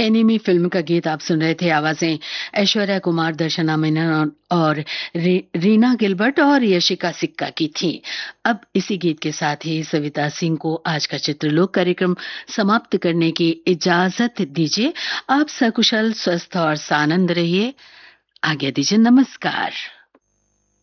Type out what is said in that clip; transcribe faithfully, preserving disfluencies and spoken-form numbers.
Enemy film का गीत आप सुन रहे थे। आवाजें ऐश्वर्या कुमार, दर्शना मेनन और री, रीना गिलबर्ट और यशिका सिक्का की थी। अब इसी गीत के साथ ही सविता सिंह को आज का चित्रलोक कार्यक्रम समाप्त करने की इजाजत दीजिए। आप सकुशल, स्वस्थ और सानंद रहिए। आज्ञा दीजिए। नमस्कार।